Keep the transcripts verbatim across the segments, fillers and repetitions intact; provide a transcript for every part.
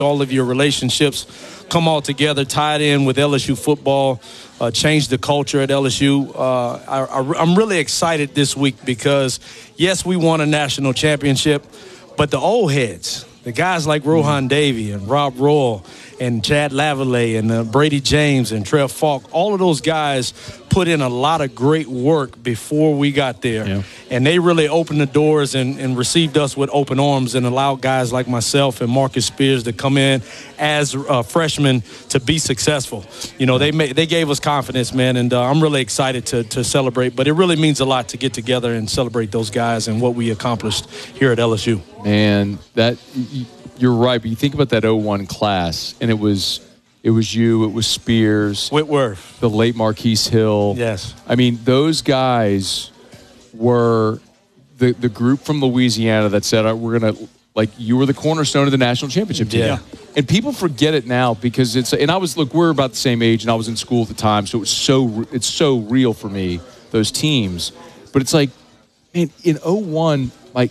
all of your relationships come all together, tied in with L S U football, uh, change the culture at L S U. Uh, I, I, I'm really excited this week because, yes, we won a national championship, but the old heads, the guys like Rohan Davey and Rob Royal and Chad Lavallee and uh, Brady James and Trev Falk, all of those guys put in a lot of great work before we got there. Yeah. And they really opened the doors and, and received us with open arms and allowed guys like myself and Marcus Spears to come in as uh, freshmen to be successful. You know, they made, they gave us confidence, man, and uh, I'm really excited to, to celebrate. But it really means a lot to get together and celebrate those guys and what we accomplished here at L S U. Man, that you're right, but you think about that oh one class, and it was it was you, it was Spears, Whitworth, the late Marquise Hill. Yes. I mean, those guys were the the group from Louisiana that said, right, we're going to, like, you were the cornerstone of the national championship team. Yeah. And people forget it now because it's, and I was, look, we're about the same age, and I was in school at the time, so it was so, it's so real for me, those teams. But it's like, man, in oh one, like,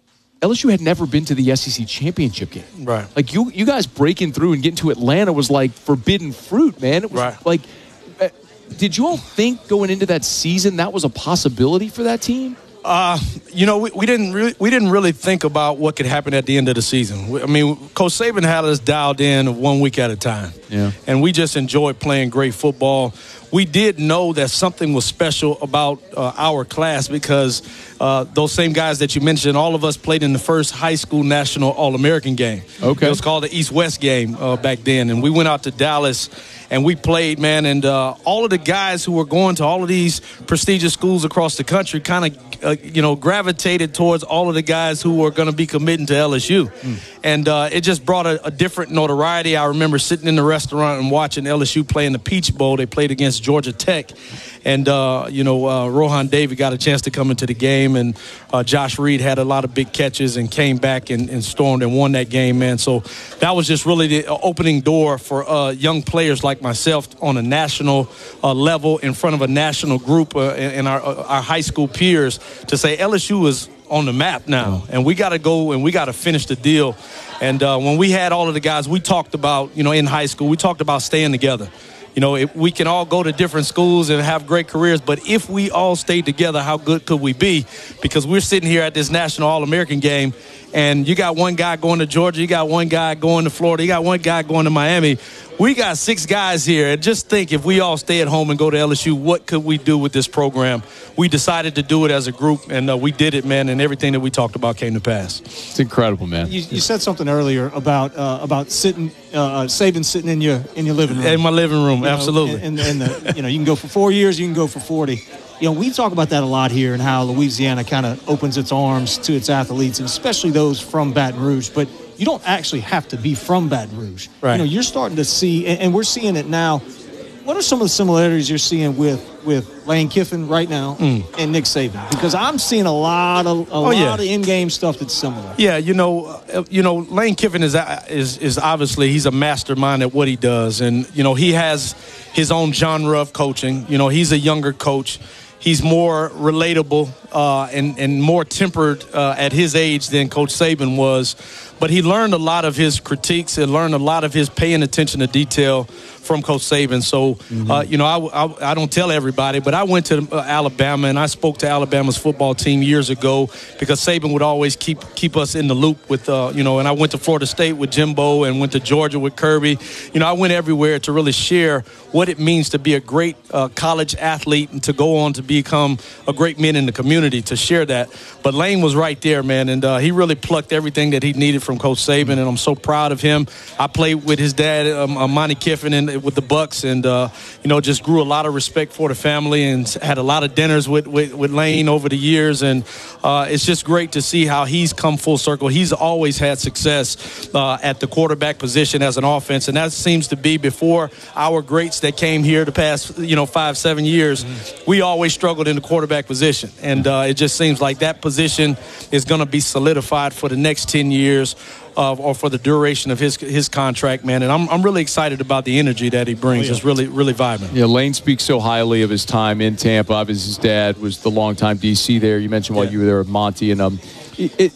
L S U had never been to the S E C championship game. Right. Like, you you guys breaking through and getting to Atlanta was like forbidden fruit, man. It was right. like, uh, did you all think going into that season that was a possibility for that team? Uh, you know, we, we didn't really, we didn't really think about what could happen at the end of the season. We, I mean, Coach Saban had us dialed in one week at a time. Yeah. And we just enjoyed playing great football. We did know that something was special about uh, our class because uh, those same guys that you mentioned, all of us played in the first high school national All-American game. Okay. It was called the East-West game uh, back then. And we went out to Dallas and we played, man. And uh, all of the guys who were going to all of these prestigious schools across the country kind of, uh, you know, gravitated towards all of the guys who were going to be committing to L S U. Mm. And uh, it just brought a, a different notoriety. I remember sitting in the restaurant and watching L S U play in the Peach Bowl. They played against Georgia Tech. And, uh, you know, uh, Rohan Davey got a chance to come into the game. And uh, Josh Reed had a lot of big catches and came back and, and stormed and won that game, man. So that was just really the opening door for uh, young players like myself on a national uh, level in front of a national group uh, and our, our high school peers to say L S U is on the map now. And we got to go and we got to finish the deal. And uh, when we had all of the guys, we talked about, you know, in high school, we talked about staying together. You know, if we can all go to different schools and have great careers, but if we all stayed together, how good could we be? Because we're sitting here at this National All-American game, and you got one guy going to Georgia, you got one guy going to Florida, you got one guy going to Miami. We got six guys here, and just think if we all stay at home and go to L S U, what could we do with this program? We decided to do it as a group, and uh, we did it, man, and everything that we talked about came to pass. It's incredible, man. You, you said something earlier about uh, about sitting, uh, Saban sitting in your in your living room. In my living room, you know, absolutely. And, and the, you know, you can go for four years, you can go for forty. You know, we talk about that a lot here and how Louisiana kind of opens its arms to its athletes, and especially those from Baton Rouge. But you don't actually have to be from Baton Rouge. Right. You know, you're starting to see, and, and we're seeing it now. What are some of the similarities you're seeing with, with Lane Kiffin right now mm. and Nick Saban? Because I'm seeing a lot of a oh, lot yeah. of in-game stuff that's similar. Yeah, you know, uh, you know, Lane Kiffin is is is obviously he's a mastermind at what he does, and you know he has his own genre of coaching. You know, he's a younger coach. He's more relatable uh, and, and more tempered uh, at his age than Coach Saban was. But he learned a lot of his critiques and learned a lot of his paying attention to detail from Coach Saban. So, mm-hmm. uh, you know, I, I, I don't tell everybody, but I went to uh, Alabama, and I spoke to Alabama's football team years ago because Saban would always keep keep us in the loop with, uh, you know, and I went to Florida State with Jimbo and went to Georgia with Kirby. You know, I went everywhere to really share what it means to be a great uh, college athlete and to go on to become a great man in the community, to share that. But Lane was right there, man, and uh, he really plucked everything that he needed from Coach Saban, and I'm so proud of him. I played with his dad, um, uh, Monty Kiffin, and with the Bucks, and uh, you know, just grew a lot of respect for the family, and had a lot of dinners with with, with Lane over the years, and uh, it's just great to see how he's come full circle. He's always had success uh, at the quarterback position as an offense, and that seems to be before our greats that came here the past, you know, five, seven years. Mm-hmm. We always struggled in the quarterback position, and uh, it just seems like that position is going to be solidified for the next ten years. Uh, or for the duration of his his contract, man. And I'm I'm really excited about the energy that he brings. Oh, yeah. It's really, really vibrant. Yeah, Lane speaks so highly of his time in Tampa. Obviously, his dad was the longtime D C there. You mentioned while yeah. you were there with Monty. And um, it, it,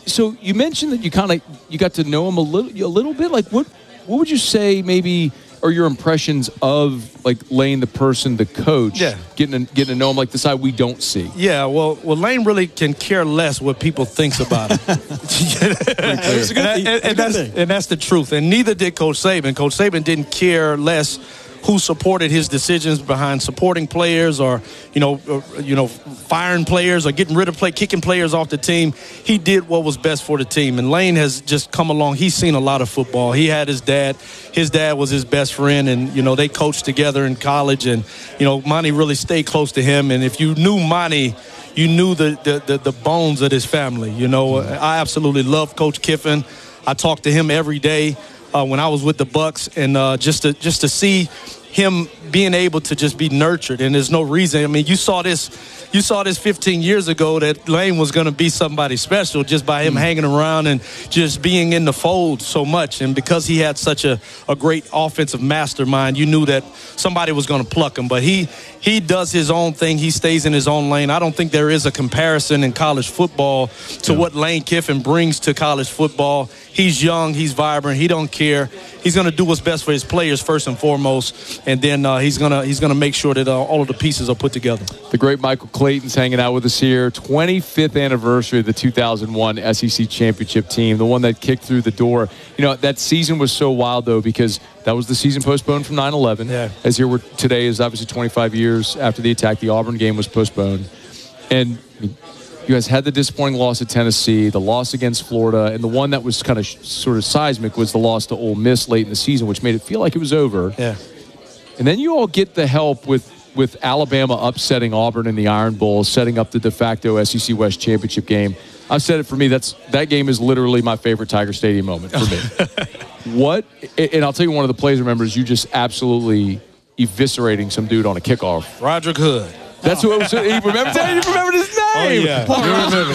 so you mentioned that you kind of you got to know him a little a little bit. Like what what would you say maybe are your impressions of like Lane the person, the coach, yeah. getting to, getting to know him like the side we don't see? Yeah, well, well, Lane really can care less what people thinks about him. and, that, and, and, that's, and that's the truth. And neither did Coach Saban. Coach Saban didn't care less who supported his decisions behind supporting players or, you know, or, you know, firing players or getting rid of play, kicking players off the team. He did what was best for the team. And Lane has just come along. He's seen a lot of football. He had his dad. His dad was his best friend, and, you know, they coached together in college. And, you know, Monty really stayed close to him. And if you knew Monty, you knew the, the, the, the bones of his family. You know, I absolutely love Coach Kiffin. I talk to him every day. Uh, when I was with the Bucks, and uh, just to just to see him being able to just be nurtured, and there's no reason. I mean, you saw this, you saw this fifteen years ago that Lane was going to be somebody special just by him mm. hanging around and just being in the fold so much. And because he had such a, a great offensive mastermind, you knew that somebody was going to pluck him. But he he does his own thing. He stays in his own lane. I don't think there is a comparison in college football to yeah. what Lane Kiffin brings to college football. He's young. He's vibrant. He don't care. He's going to do what's best for his players first and foremost, and then uh, he's going to he's going to make sure that uh, all of the pieces are put together. The great Michael Clayton's hanging out with us here. twenty-fifth anniversary of the two thousand one S E C championship team, the one that kicked through the door. You know, that season was so wild, though, because that was the season postponed from nine eleven. Yeah. As here we're, today is obviously twenty-five years after the attack. The Auburn game was postponed. And you guys had the disappointing loss at Tennessee, the loss against Florida, and the one that was kind of sh- sort of seismic was the loss to Ole Miss late in the season, which made it feel like it was over. Yeah. And then you all get the help with, with Alabama upsetting Auburn in the Iron Bowl, setting up the de facto S E C West championship game. I've said it for me, that's that game is literally my favorite Tiger Stadium moment for me. What, and I'll tell you one of the plays I remember is you just absolutely eviscerating some dude on a kickoff. Roderick Hood. That's who it was. You remember that? You remembered his name. Oh, yeah. Poor,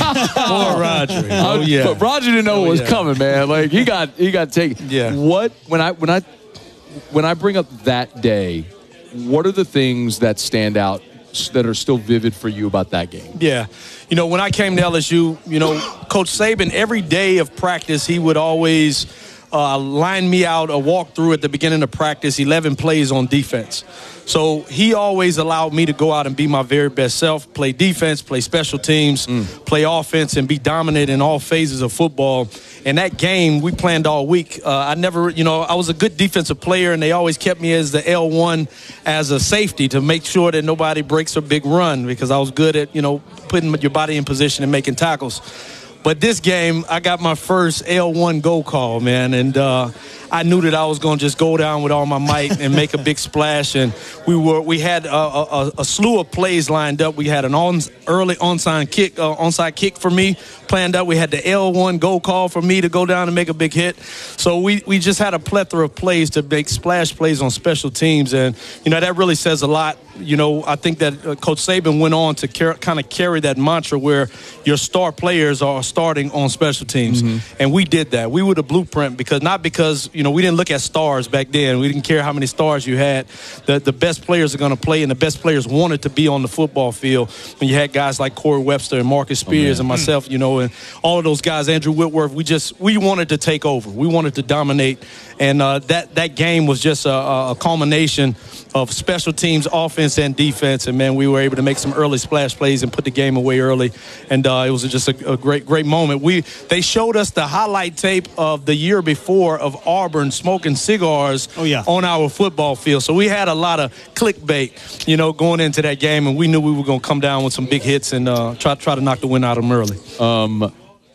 Poor Roger. Oh, yeah. But Roger didn't know oh, what was yeah. coming, man. Like, he got he got taken. Yeah. What, when I, when I, when I bring up that day, what are the things that stand out that are still vivid for you about that game? Yeah. You know, when I came to L S U, you know, Coach Saban, every day of practice, he would always uh, line me out a walk through at the beginning of practice, eleven plays on defense. So he always allowed me to go out and be my very best self, play defense, play special teams, mm. play offense, and be dominant in all phases of football. And that game, we planned all week. Uh, I never, you know, I was a good defensive player, and they always kept me as the L one as a safety to make sure that nobody breaks a big run because I was good at, you know, putting your body in position and making tackles. But this game, I got my first L one go call, man, and uh, I knew that I was going to just go down with all my might and make a big splash. And we were we had a, a, a slew of plays lined up. We had an on, early onside kick, uh, onside kick for me planned up. We had the L one go call for me to go down and make a big hit. So we, we just had a plethora of plays to make splash plays on special teams, and you know that really says a lot. You know, I think that uh, Coach Saban went on to car- kind of carry that mantra where your star players are starting on special teams. Mm-hmm. And we did that. We were the blueprint because not because, you know, we didn't look at stars back then. We didn't care how many stars you had. The, the best players are going to play, and the best players wanted to be on the football field. When you had guys like Corey Webster and Marcus Spears oh, and myself, you know, and all of those guys, Andrew Whitworth, we just, we wanted to take over. We wanted to dominate. And uh, that, that game was just a, a culmination of special teams, offense, and defense. And, man, we were able to make some early splash plays and put the game away early. And uh, it was just a, a great, great moment. We They showed us the highlight tape of the year before of Auburn smoking cigars oh, yeah. on our football field. So we had a lot of clickbait, you know, going into that game. And we knew we were going to come down with some big hits and uh, try, try to knock the win out of them early. Um,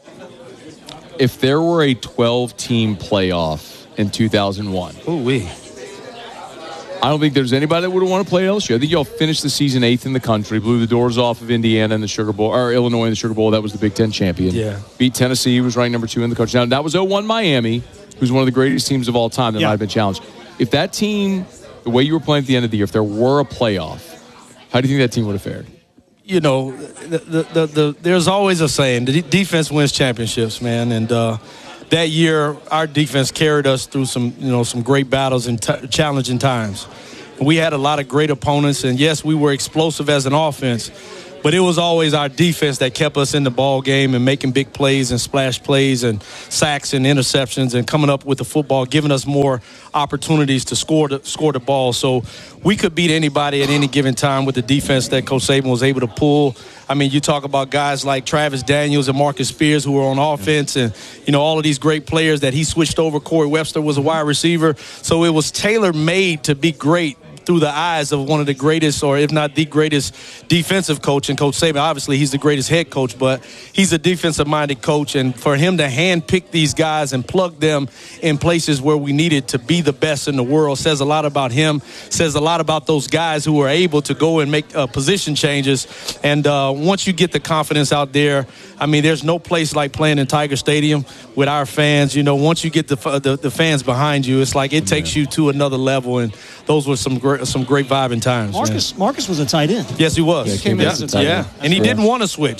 if there were a twelve-team playoff in two thousand one. Ooh-wee. I don't think there's anybody that would have wanted to play at L S U. I think y'all finished the season eighth in the country, blew the doors off of Indiana in the Sugar Bowl, or Illinois in the Sugar Bowl. That was the Big Ten champion. Yeah. Beat Tennessee, was ranked number two in the country. Now, that was oh one Miami, who's one of the greatest teams of all time that yeah. might have been challenged. If that team, the way you were playing at the end of the year, if there were a playoff, how do you think that team would have fared? You know, the, the, the, the, there's always a saying, the defense wins championships, man, and uh, that year, our defense carried us through some, you know, some great battles and t- challenging times. We had a lot of great opponents, and yes, we were explosive as an offense, But it was always our defense that kept us in the ball game and making big plays and splash plays and sacks and interceptions and coming up with the football, giving us more opportunities to score the, score the ball. So we could beat anybody at any given time with the defense that Coach Saban was able to pull. I mean, you talk about guys like Travis Daniels and Marcus Spears who were on offense and, you know, all of these great players that he switched over. Corey Webster was a wide receiver. So it was tailor-made to be great through the eyes of one of the greatest, or if not the greatest, defensive coach in Coach Saban. Obviously, he's the greatest head coach, but he's a defensive-minded coach. And for him to handpick these guys and plug them in places where we needed to be the best in the world says a lot about him, says a lot about those guys who were able to go and make uh, position changes. And uh, once you get the confidence out there, I mean, there's no place like playing in Tiger Stadium with our fans. You know, once you get the the, the fans behind you, it's like it takes you to another level. And those were some great, some great vibing times. Marcus, man. Marcus was a tight end. Yes, he was. Yeah, yeah, came yeah. as a tight yeah. end. And he Yeah. didn't want to switch.